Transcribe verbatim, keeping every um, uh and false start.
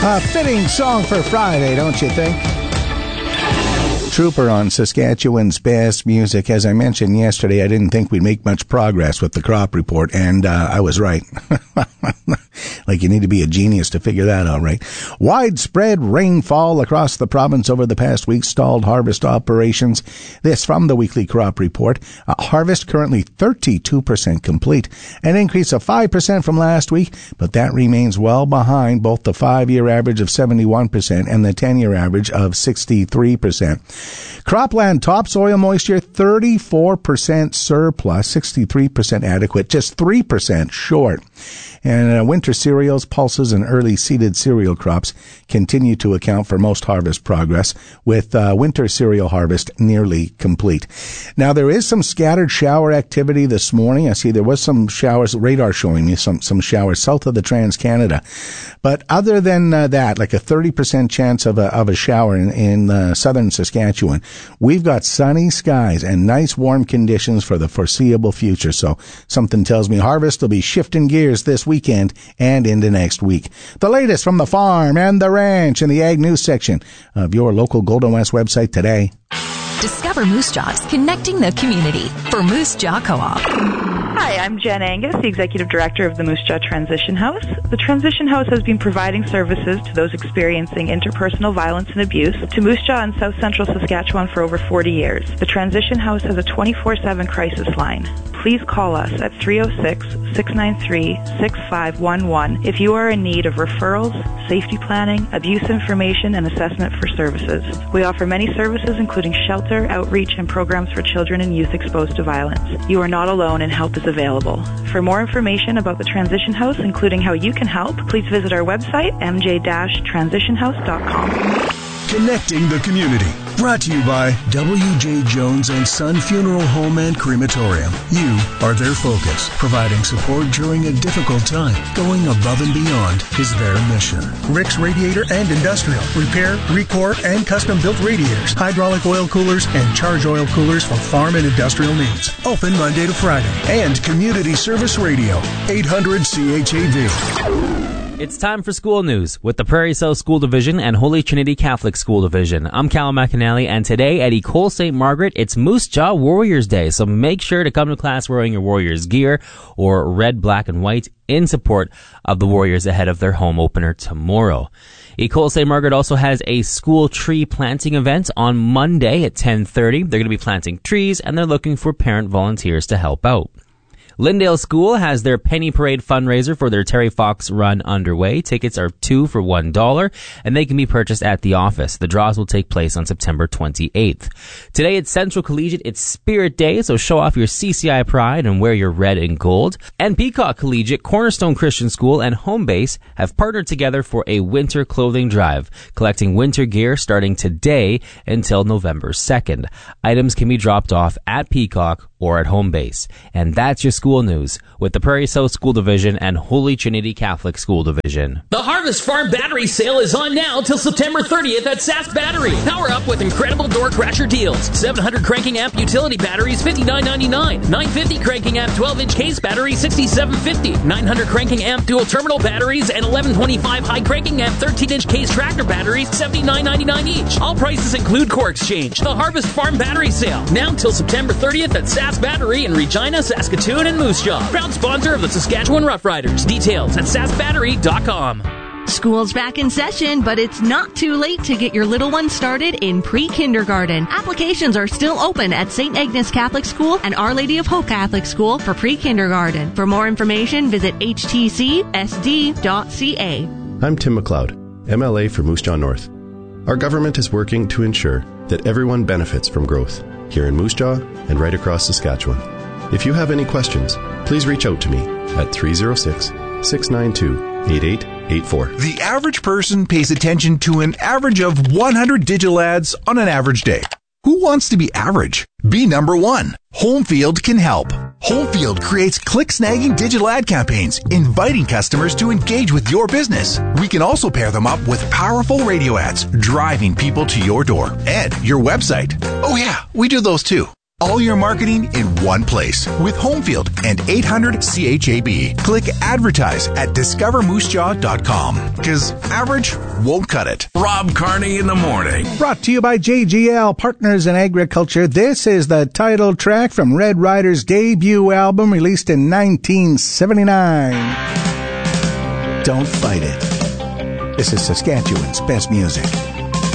A fitting song for Friday, don't you think? Trooper on Saskatchewan's Best Music. As I mentioned yesterday, I didn't think we'd make much progress with the crop report, and uh, I was right. Like, you need to be a genius to figure that out, right? Widespread rainfall across the province over the past week stalled harvest operations. This from the weekly crop report. Uh, harvest currently thirty-two percent complete, an increase of five percent from last week, but that remains well behind both the five-year average of seventy-one percent and the ten-year average of sixty-three percent. Cropland topsoil moisture, thirty-four percent surplus, sixty-three percent adequate, just three percent short. And uh, winter cereals, pulses, and early seeded cereal crops continue to account for most harvest progress, with uh, winter cereal harvest nearly complete. Now, there is some scattered shower activity this morning. I see there was some showers, radar showing me some, some showers south of the Trans-Canada. But other than uh, that, like a thirty percent chance of a, of a shower in, in uh, southern Saskatchewan, we've got sunny skies and nice warm conditions for the foreseeable future. So something tells me harvest will be shifting gears this weekend and into next week. The latest from the farm and the ranch in the Ag News section of your local Golden West website today. Discover Moose Jaw's connecting the community for Moose Jaw Co-op. Hi, I'm Jen Angus, the Executive Director of the Moose Jaw Transition House. The Transition House has been providing services to those experiencing interpersonal violence and abuse to Moose Jaw in South Central Saskatchewan for over forty years. The Transition House has a twenty-four seven crisis line. Please call us at three oh six, six nine three, six five one one if you are in need of referrals, safety planning, abuse information, and assessment for services. We offer many services including shelter, outreach, and programs for children and youth exposed to violence. You are not alone and help is available. For more information about the Transition House, including how you can help, please visit our website, m j dash transition house dot com. Connecting the community. Brought to you by W J Jones and Son Funeral Home and Crematorium. You are their focus. Providing support during a difficult time. Going above and beyond is their mission. Rick's Radiator and Industrial. Repair, recore, and custom-built radiators. Hydraulic oil coolers and charge oil coolers for farm and industrial needs. Open Monday to Friday. And Community Service Radio. eight hundred C H A V. It's time for school news with the Prairie South School Division and Holy Trinity Catholic School Division. I'm Callum McAnally, and today at Ecole Saint Margaret, it's Moose Jaw Warriors Day, so make sure to come to class wearing your Warriors gear or red, black, and white in support of the Warriors ahead of their home opener tomorrow. Ecole Saint Margaret also has a school tree planting event on Monday at ten thirty. They're going to be planting trees, and they're looking for parent volunteers to help out. Lyndale School has their Penny Parade fundraiser for their Terry Fox Run underway. Tickets are two for one dollar, and they can be purchased at the office. The draws will take place on September twenty-eighth. Today at Central Collegiate, it's Spirit Day, so show off your C C I pride and wear your red and gold. And Peacock Collegiate, Cornerstone Christian School, and Homebase have partnered together for a winter clothing drive, collecting winter gear starting today until November second. Items can be dropped off at Peacock or at Homebase. And that's your school news with the Prairie South School Division and Holy Trinity Catholic School Division. The Harvest Farm Battery Sale is on now till September thirtieth at Sask Battery. Power up with incredible door crasher deals. seven hundred cranking amp utility batteries, fifty-nine ninety-nine. nine fifty cranking amp twelve inch case battery, sixty-seven fifty. nine hundred cranking amp dual terminal batteries and eleven twenty-five high cranking amp thirteen inch case tractor batteries, seventy-nine ninety-nine each. All prices include core exchange. The Harvest Farm Battery Sale now till September thirtieth at Sask Battery in Regina, Saskatoon, and Moose Jaw. Proud sponsor of the Saskatchewan Roughriders. Details at sask battery dot com. School's back in session, but it's not too late to get your little one started in pre-kindergarten. Applications are still open at Saint Agnes Catholic School and Our Lady of Hope Catholic School for pre-kindergarten. For more information, visit h t c s d dot c a. I'm Tim McLeod, M L A for Moose Jaw North. Our government is working to ensure that everyone benefits from growth here in Moose Jaw and right across Saskatchewan. If you have any questions, please reach out to me at three oh six, six nine two, eight eight eight four. The average person pays attention to an average of one hundred digital ads on an average day. Who wants to be average? Be number one. Homefield can help. Homefield creates click-snagging digital ad campaigns, inviting customers to engage with your business. We can also pair them up with powerful radio ads, driving people to your door and your website. Oh yeah, we do those too. All your marketing in one place with Homefield and eight hundred C H A B. Click advertise at discover moose jaw dot com because average won't cut it. Rob Carney in the morning. Brought to you by J G L, Partners in Agriculture. This is the title track from Red Rider's debut album released in nineteen seventy-nine. Don't fight it. This is Saskatchewan's best music.